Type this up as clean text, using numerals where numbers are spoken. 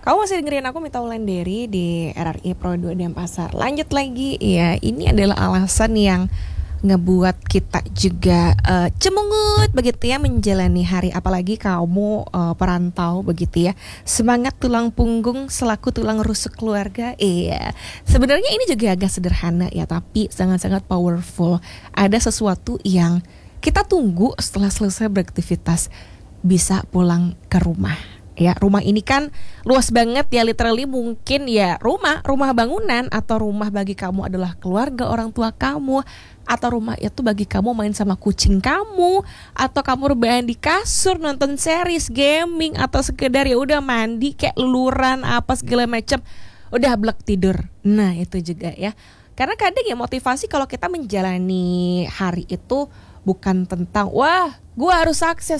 Kamu masih dengerin aku Mita Wulandari di RRI Pro 2 Denpasar. Lanjut lagi, ya ini adalah alasan yang ngebuat kita juga cemungut begitu ya menjalani hari, apalagi kamu perantau begitu ya. Semangat tulang punggung selaku tulang rusuk keluarga. Iya. Sebenarnya ini juga agak sederhana ya, tapi sangat-sangat powerful. Ada sesuatu yang kita tunggu setelah selesai beraktivitas, bisa pulang ke rumah. Ya, rumah ini kan luas banget ya, literally mungkin ya rumah bangunan, atau rumah bagi kamu adalah keluarga orang tua kamu, atau rumah itu bagi kamu main sama kucing kamu, atau kamu rebahan di kasur nonton series, gaming, atau sekedar ya udah mandi kayak luluran apa segala macam, udah blek tidur. Nah, itu juga ya. Karena kadang ya motivasi kalau kita menjalani hari itu bukan tentang wah, gue harus sukses,